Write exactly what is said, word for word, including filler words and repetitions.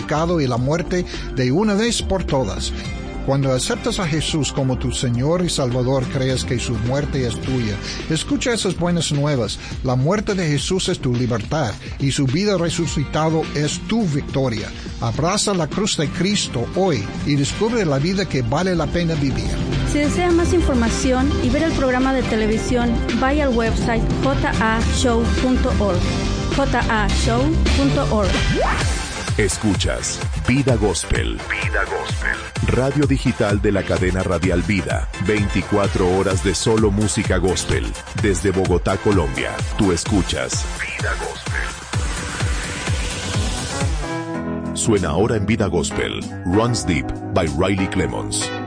pecado y la muerte de una vez por todas. Cuando aceptas a Jesús como tu Señor y Salvador, crees que su muerte es tuya. Escucha esas buenas nuevas. La muerte de Jesús es tu libertad y su vida resucitado es tu victoria. Abraza la cruz de Cristo hoy y descubre la vida que vale la pena vivir. Si desea más información y ver el programa de televisión, vaya al website j a show punto org. j a show punto org. Escuchas Vida Gospel. Vida Gospel. Radio digital de la cadena radial Vida. veinticuatro horas de solo música gospel. Desde Bogotá, Colombia. Tú escuchas Vida Gospel. Suena ahora en Vida Gospel. Runs Deep by Riley Clemons.